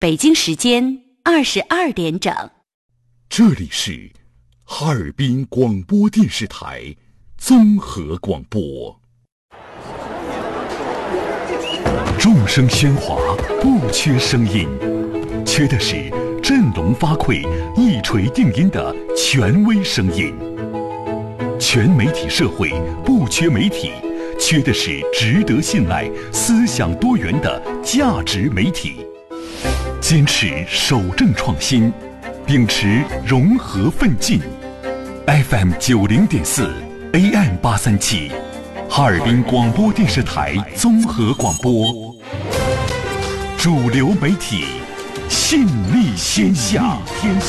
北京时间22点整。 这里是哈尔滨广播电视台综合广播。众声喧哗，不缺声音，缺的是振聋发聩、一锤定音的权威声音。全媒体社会不缺媒体，缺的是值得信赖、思想多元的价值媒体。坚持守正创新，秉持融合奋进。FM 90.4 AM 837，哈尔滨广播电视台综合广播，主流媒体，信力天下。